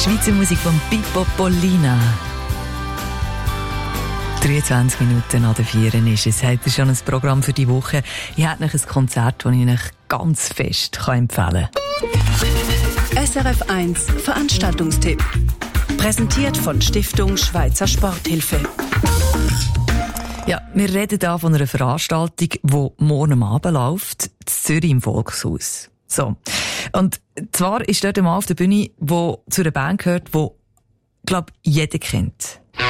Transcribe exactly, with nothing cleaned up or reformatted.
Schweizer Musik von Pippo Pollina. dreiundzwanzig Minuten nach der vier ist es. Habt ihr schon ein Programm für die Woche? Ich habe noch ein Konzert, das ich euch ganz fest empfehlen kann. S R F eins Veranstaltungstipp. Präsentiert von Stiftung Schweizer Sporthilfe. Ja, wir reden hier von einer Veranstaltung, die morgen am Abend läuft, in Zürich im Volkshaus. So. Und zwar ist dort ein Mann auf der Bühne, der zu einer Band gehört, die, glaube ich, jeder kennt.